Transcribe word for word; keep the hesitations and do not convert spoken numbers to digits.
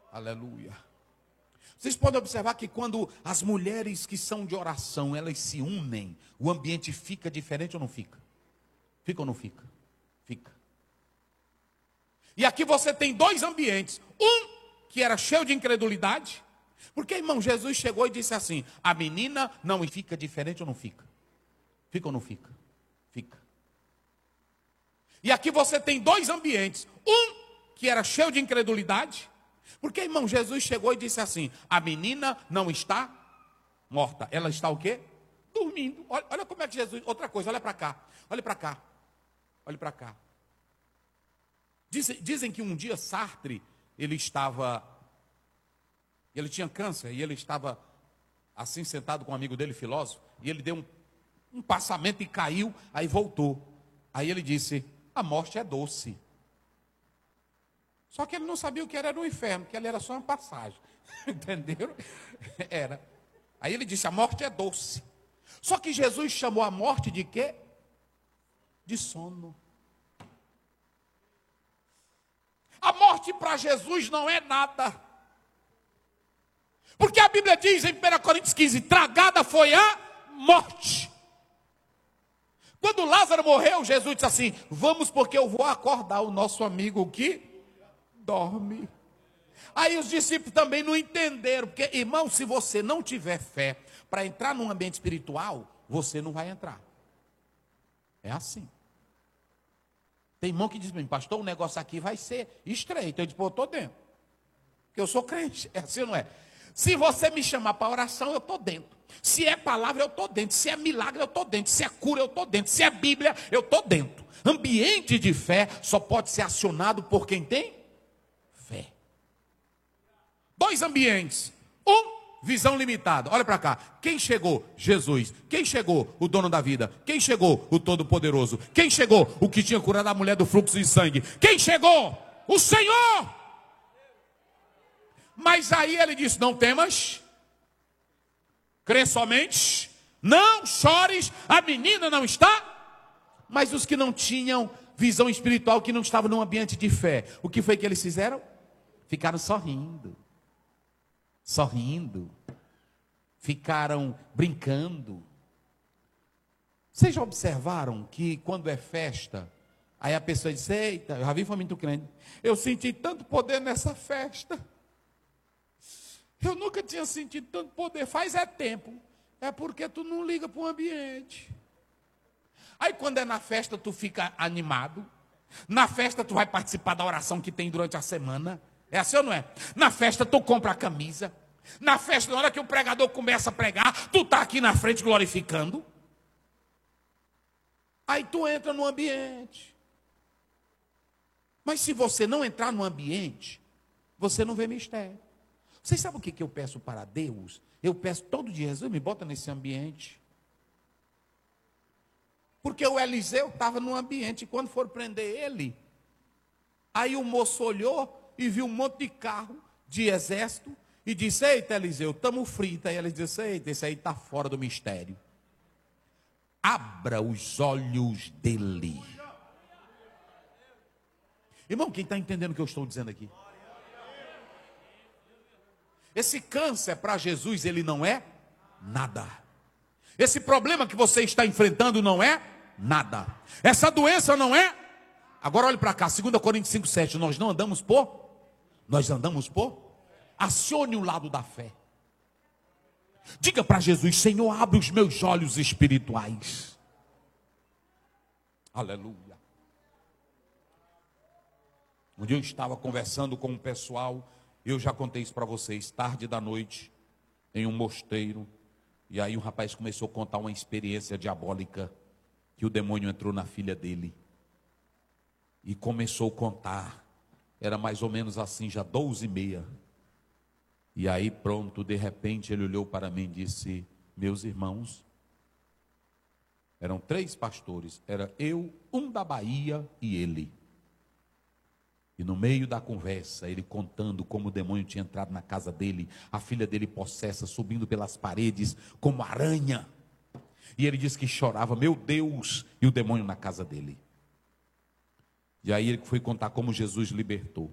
Aleluia. Vocês podem observar que quando as mulheres que são de oração, elas se unem, o ambiente fica diferente ou não fica? Fica ou não fica? Fica. E aqui você tem dois ambientes. Um que era cheio de incredulidade. Porque, irmão, Jesus chegou e disse assim: a menina não fica diferente ou não fica? Fica ou não fica? Fica. E aqui você tem dois ambientes. Um que era cheio de incredulidade. Porque, irmão, Jesus chegou e disse assim: a menina não está morta. Ela está o quê? Dormindo. Olha, olha como é que Jesus... Outra coisa, olha para cá. Olha para cá. Olha para cá. Dizem, dizem que um dia Sartre, ele estava... Ele tinha câncer e ele estava assim sentado com um amigo dele, filósofo, e ele deu um, um passamento e caiu, aí voltou. Aí ele disse: a morte é doce. Só que ele não sabia o que era no inferno, que ele era só uma passagem. Entenderam? Era. Aí ele disse: a morte é doce. Só que Jesus chamou a morte de quê? De sono. A morte para Jesus não é nada. Porque a Bíblia diz em primeira Coríntios quinze, tragada foi a morte. Quando Lázaro morreu, Jesus disse assim: vamos, porque eu vou acordar o nosso amigo que dorme. Aí os discípulos também não entenderam, porque, irmão, se você não tiver fé para entrar num ambiente espiritual, você não vai entrar. É assim. Tem irmão que diz para mim: pastor, o negócio aqui vai ser estreito. Eu digo: pô, eu estou dentro, porque eu sou crente. É assim ou não é? Se você me chamar para oração, eu estou dentro. Se é palavra, eu estou dentro. Se é milagre, eu estou dentro. Se é cura, eu estou dentro. Se é Bíblia, eu estou dentro. Ambiente de fé só pode ser acionado por quem tem fé. Dois ambientes. Um, visão limitada. Olha para cá. Quem chegou? Jesus. Quem chegou? O dono da vida. Quem chegou? O Todo-Poderoso. Quem chegou? O que tinha curado a mulher do fluxo de sangue. Quem chegou? O Senhor. Mas aí ele disse: não temas, crê somente, não chores, a menina não está. Mas os que não tinham visão espiritual, que não estavam num ambiente de fé, o que foi que eles fizeram? Ficaram sorrindo, sorrindo, ficaram brincando. Vocês já observaram que quando é festa, aí a pessoa diz: eita, eu já vi muito crente, eu senti tanto poder nessa festa. Eu nunca tinha sentido tanto poder. Faz é tempo. É porque tu não liga para o ambiente. Aí quando é na festa, tu fica animado. Na festa tu vai participar da oração que tem durante a semana. É assim ou não é? Na festa tu compra a camisa. Na festa, na hora que o pregador começa a pregar, tu está aqui na frente glorificando. Aí tu entra no ambiente. Mas se você não entrar no ambiente, você não vê mistério. Vocês sabem o que eu peço para Deus? Eu peço todo dia: Jesus, me bota nesse ambiente. Porque o Eliseu estava no ambiente, e quando foram prender ele, aí o moço olhou e viu um monte de carro de exército, e disse: eita, Eliseu, estamos fritos. Aí ele disse: eita, esse aí está fora do mistério. Abra os olhos dele. Irmão, quem está entendendo o que eu estou dizendo aqui? Esse câncer para Jesus, ele não é nada. Esse problema que você está enfrentando não é nada. Essa doença não é. Agora olhe para cá, dois Coríntios cinco, sete. Nós não andamos por? Nós andamos por? Acione o lado da fé. Diga para Jesus: Senhor, abre os meus olhos espirituais. Aleluia. Um dia eu estava conversando com um pessoal. Eu já contei isso para vocês, tarde da noite, em um mosteiro. E aí um rapaz começou a contar uma experiência diabólica, que o demônio entrou na filha dele. E começou a contar. Era mais ou menos assim, já doze e meia. E aí pronto, de repente ele olhou para mim e disse: meus irmãos, eram três pastores, era eu, um da Bahia e ele. E no meio da conversa, ele contando como o demônio tinha entrado na casa dele, a filha dele possessa, subindo pelas paredes como aranha. E ele disse que chorava: meu Deus, e o demônio na casa dele. E aí ele foi contar como Jesus libertou.